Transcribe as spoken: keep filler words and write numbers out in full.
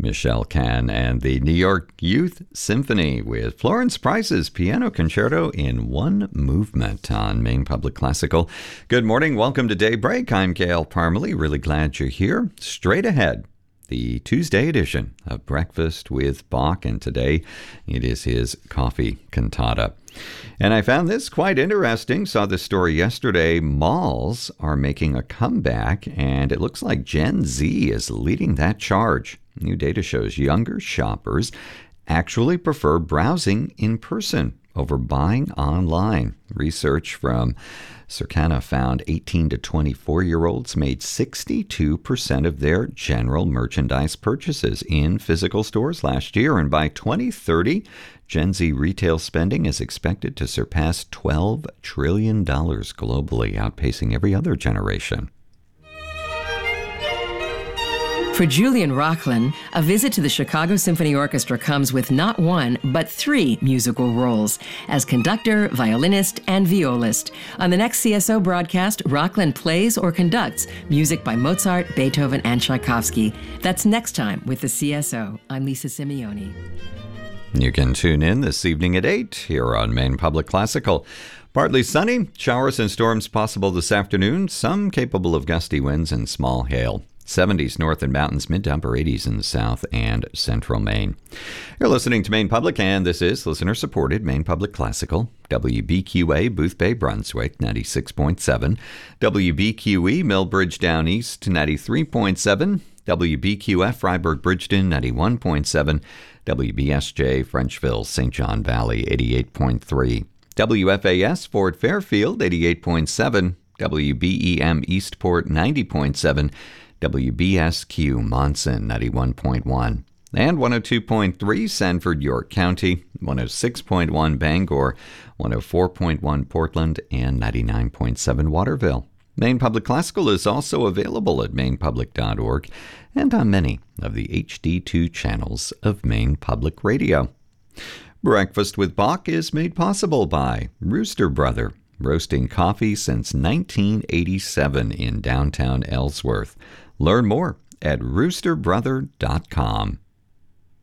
Michelle Kahn and the New York Youth Symphony with Florence Price's Piano Concerto in One Movement on Maine Public Classical. Good morning. Welcome to Daybreak. I'm Gail Parmalee. Really glad you're here. Straight ahead, the Tuesday edition of Breakfast with Bach, and today it is his coffee cantata. And I found this quite interesting. Saw this story yesterday. Malls are making a comeback, and it looks like Gen Z is leading that charge. New data shows younger shoppers actually prefer browsing in person over buying online. Research from Circana found eighteen to twenty-four-year-olds made sixty-two percent of their general merchandise purchases in physical stores last year. And by twenty thirty, Gen Z retail spending is expected to surpass twelve trillion dollars globally, outpacing every other generation. For Julian Rocklin, a visit to the Chicago Symphony Orchestra comes with not one, but three musical roles as conductor, violinist, and violist. On the next C S O broadcast, Rocklin plays or conducts music by Mozart, Beethoven, and Tchaikovsky. That's next time with the C S O. I'm Lisa Simeone. You can tune in this evening at eight here on Maine Public Classical. Partly sunny, showers and storms possible this afternoon, some capable of gusty winds and small hail. seventies north and mountains, mid to upper eighties in the south and central Maine. You're listening to Maine Public, and this is listener-supported Maine Public Classical. W B Q A, Boothbay, Brunswick, ninety-six point seven. W B Q E, Millbridge Down East, ninety-three point seven. W B Q F, Freiburg, Bridgeton, ninety-one point seven. W B S J, Frenchville, Saint John Valley, eighty-eight point three. W F A S, Fort Fairfield, eighty-eight point seven. W B E M, Eastport, ninety point seven. W B S Q, Monson, ninety-one point one. And one oh two point three, Sanford, York County, one oh six point one, Bangor, one oh four point one, Portland, and ninety-nine point seven, Waterville. Maine Public Classical is also available at maine public dot org and on many of the H D two channels of Maine Public Radio. Breakfast with Bach is made possible by Rooster Brother, roasting coffee since nineteen eighty-seven in downtown Ellsworth. Learn more at rooster brother dot com.